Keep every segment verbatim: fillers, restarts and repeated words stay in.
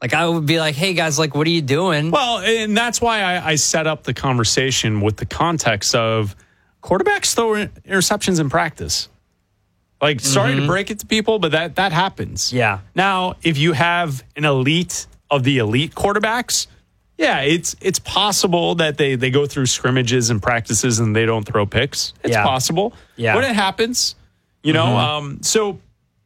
Like, I would be like, hey, guys, like, what are you doing? Well, and that's why I, I set up the conversation with the context of quarterbacks throw interceptions in practice. Like, sorry mm-hmm. to break it to people, but that, that happens. Yeah. Now, if you have an elite of the elite quarterbacks, yeah, it's it's possible that they, they go through scrimmages and practices and they don't throw picks. It's yeah. possible. Yeah. But it happens, you know. Mm-hmm. Um, so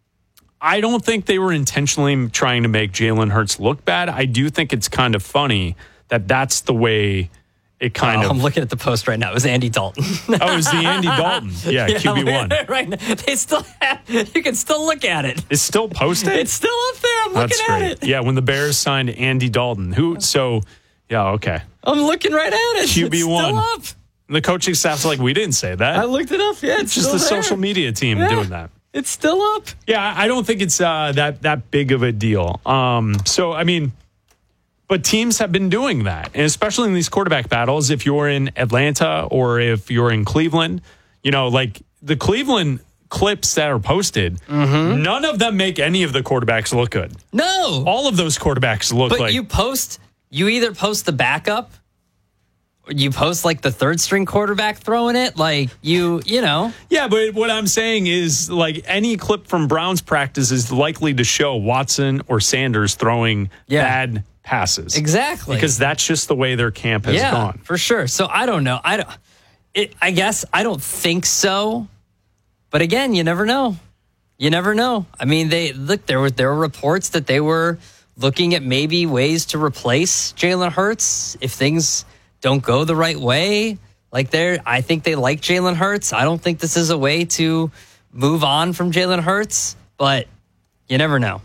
I don't think they were intentionally trying to make Jalen Hurts look bad. I do think it's kind of funny that that's the way it kind oh, of... I'm looking at the post right now. It was Andy Dalton. oh, it was the Andy Dalton. Yeah, yeah Q B one. Right now, they still have, you can still look at it. It's still posted? It's still up there. I'm that's looking great. at it. Yeah, when the Bears signed Andy Dalton. Who? So, yeah, okay. I'm looking right at it. Q B one. It's still up. And the coaching staff's like, we didn't say that. I looked it up. Yeah, it's, it's just still the there. social media team yeah. doing that. It's still up. Yeah, I don't think it's uh, that that big of a deal. Um, so, I mean, but teams have been doing that, and especially in these quarterback battles. If you're in Atlanta or if you're in Cleveland, you know, like the Cleveland clips that are posted, mm-hmm. none of them make any of the quarterbacks look good. No, all of those quarterbacks look but like. But you post, you either post the backup. You post like the third string quarterback throwing it, like you, you know. Yeah, but what I'm saying is like any clip from Browns practice is likely to show Watson or Sanders throwing yeah. bad passes. Exactly. Because that's just the way their camp has yeah, gone. For sure. So I don't know. I don't, it, I guess I don't think so. But again, you never know. You never know. I mean, they look, there were, there were reports that they were looking at maybe ways to replace Jalen Hurts if things don't go the right way. Like they're, I think they like Jalen Hurts. I don't think this is a way to move on from Jalen Hurts, but you never know.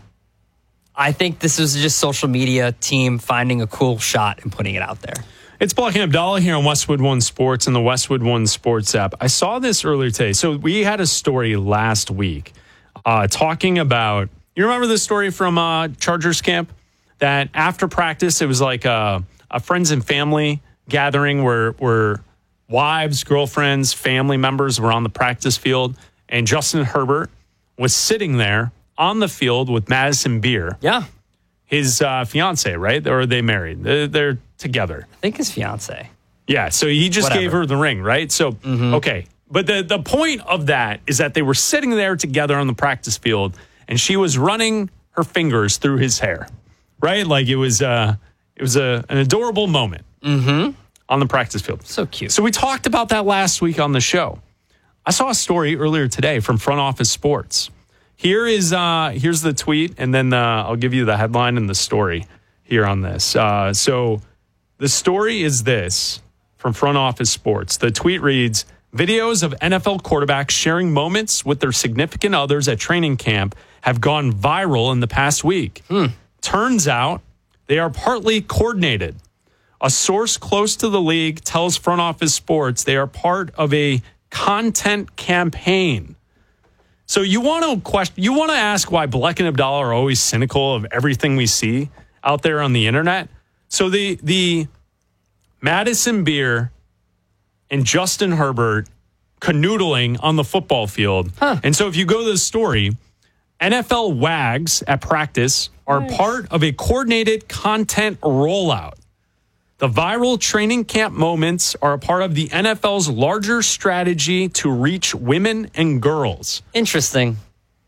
I think this is just social media team finding a cool shot and putting it out there. It's Black and Abdallah here on Westwood One Sports and the Westwood One Sports app. I saw this earlier today. So we had a story last week uh, talking about, you remember this story from uh, Chargers camp? That after practice, it was like a, a friends and family gathering where, where wives, girlfriends, family members were on the practice field, and Justin Herbert was sitting there on the field with Madison Beer. Yeah. His uh, fiance, right? Or are they married? They're, they're together. I think his fiance. Yeah, so he just Whatever. gave her the ring, right? So, mm-hmm. okay. But the, the point of that is that they were sitting there together on the practice field, and she was running her fingers through his hair, right? Like it was, uh, it was a, an adorable moment. Mm-hmm. On the practice field. So cute. So we talked about that last week on the show. I saw a story earlier today from Front Office Sports. Here is uh, here's the tweet, and then uh, I'll give you the headline and the story here on this. Uh, so the story is this from Front Office Sports. The tweet reads, videos of N F L quarterbacks sharing moments with their significant others at training camp have gone viral in the past week. Hmm. Turns out they are partly coordinated. A source close to the league tells Front Office Sports they are part of a content campaign. So you want to question, you want to ask why Black and Abdallah are always cynical of everything we see out there on the internet. So the the Madison Beer and Justin Herbert canoodling on the football field. Huh. And so if you go to the story, N F L wags at practice are nice. Part of a coordinated content rollout. The viral training camp moments are a part of the N F L's larger strategy to reach women and girls. Interesting.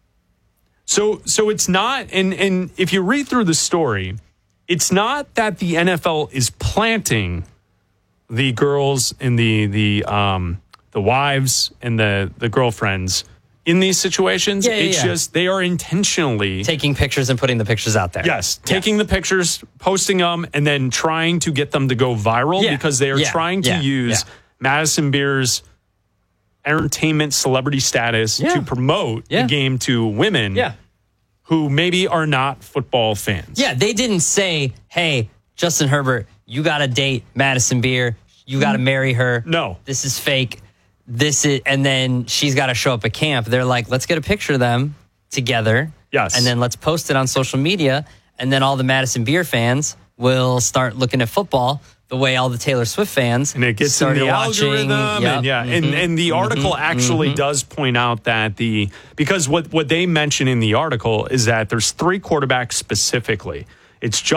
So so it's not, and, and if you read through the story, it's not that the N F L is planting the girls and the the um the wives and the, the girlfriends in these situations. Yeah, yeah, it's yeah. just they are intentionally taking pictures and putting the pictures out there. Yes, taking yeah. the pictures, posting them, and then trying to get them to go viral yeah. because they are yeah. trying to yeah. use yeah. Madison Beer's entertainment celebrity status yeah. to promote yeah. the game to women yeah. who maybe are not football fans. Yeah, they didn't say, hey, Justin Herbert, you got to date Madison Beer. You got to marry her. No. This is fake. This is, and then she's got to show up at camp. They're like, let's get a picture of them together. Yes. And then let's post it on social media. And then all the Madison Beer fans will start looking at football the way all the Taylor Swift fans and it gets in started the watching. algorithm. Yep. And yeah, mm-hmm. and, and the article mm-hmm. actually mm-hmm. does point out that the, because what, what they mention in the article is that there's three quarterbacks specifically. It's just